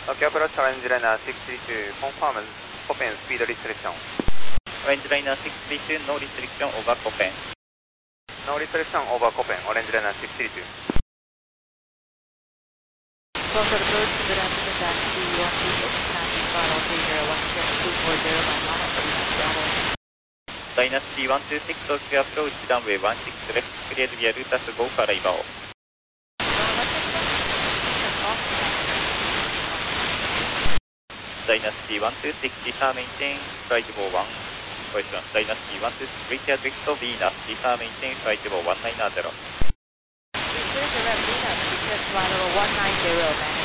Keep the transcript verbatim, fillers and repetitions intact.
Okay, approach Orange Liner six three two, confirm Copen speed restriction. Orange Liner six three two, no restriction over Copen. No restriction over Copen, Orange Liner six three two. Closer approach, good afternoon, taxi one two six, Nancy Final three zero one six two four zero, my Mama, please travel. Dynasty one two six, Tokyo approach, runway one six left, cleared via Rutas go for arrival. Dynasty one two six, Lisa maintain, flight level one, question, Dynasty one two six, reach adrift Venus, Lisa maintain, flight level one nine zero. Reach direct Venus, reach flight level one nine zero, man.